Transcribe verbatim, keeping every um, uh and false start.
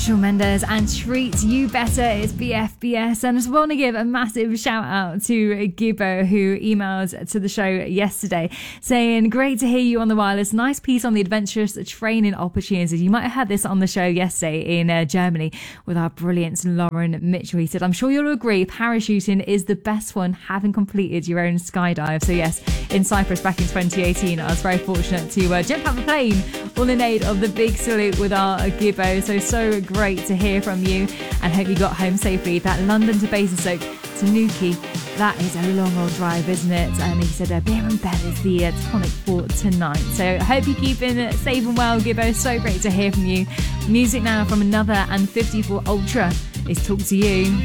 Shawn Mendes and Treat You Better. It's B F B S, and I just want to give a massive shout out to Gibbo, who emailed to the show yesterday saying, great to hear you on the wireless, nice piece on the adventurous training opportunities. You might have had this on the show yesterday in uh, Germany with our brilliant Lauren Mitchell. He said, I'm sure you'll agree parachuting is the best one, having completed your own skydive. So yes, in Cyprus back in twenty eighteen, I was very fortunate to uh, jump out of a plane all in aid of the big salute with our Gibbo. So so great to hear from you, and hope you got home safely. That London to Basingstoke to Newquay, that is a long old drive, isn't it? And he said uh, beer and bed is the uh, tonic for tonight. So I hope you're keeping it safe and well, Gibbo. So great to hear from you. Music now from another and fifty-four Ultra is Talk to You.